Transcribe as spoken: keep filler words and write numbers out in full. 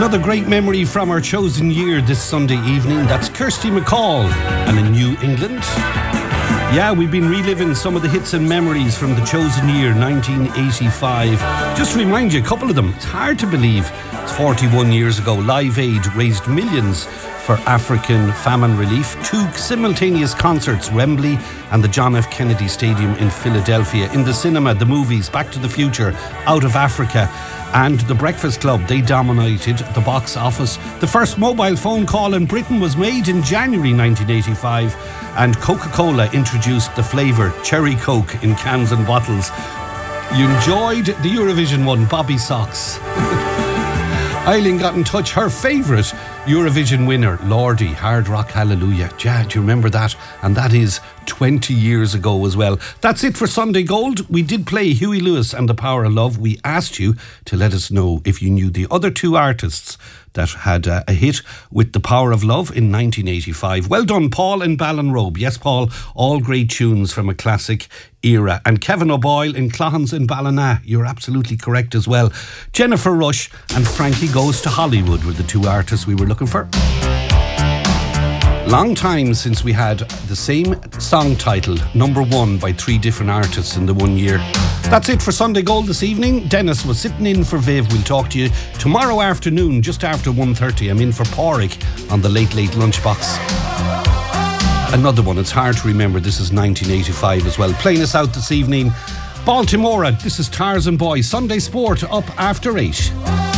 Another great memory from our chosen year this Sunday evening. That's Kirsty MacColl and in New England. Yeah, we've been reliving some of the hits and memories from the chosen year, nineteen eighty-five. Just to remind you, a couple of them. It's hard to believe it's forty-one years ago. Live Aid raised millions for African famine relief. Two simultaneous concerts, Wembley and the John F. Kennedy Stadium in Philadelphia. In the cinema, the movies Back to the Future, Out of Africa, and The Breakfast Club. They dominated the box office. The first mobile phone call in Britain was made in January nineteen eighty-five, and Coca-Cola introduced the flavour Cherry Coke in cans and bottles. You enjoyed the Eurovision one, Bobby Socks. Eileen got in touch, her favourite Eurovision winner, Lordi, Hard Rock Hallelujah. Yeah, do you remember that? And that is twenty years ago as well. That's it for Sunday Gold. We did play Huey Lewis and The Power of Love. We asked you to let us know if you knew the other two artists that had uh, a hit with The Power of Love in nineteen eighty-five. Well done, Paul in Ballinrobe. Yes, Paul, all great tunes from a classic era. And Kevin O'Boyle in Clohans in Ballina. You're absolutely correct as well. Jennifer Rush and Frankie Goes to Hollywood were the two artists we were looking for. Long time since we had the same song title, number one, by three different artists in the one year. That's it for Sunday Gold this evening. Dennis was sitting in for Viv. We'll talk to you tomorrow afternoon, just after one thirty. I'm in for Porrick on the Late Late Lunchbox. Another one, it's hard to remember. This is nineteen eighty-five as well. Playing us out this evening, Baltimore. This is Tarzan Boy. Sunday Sport up after eight.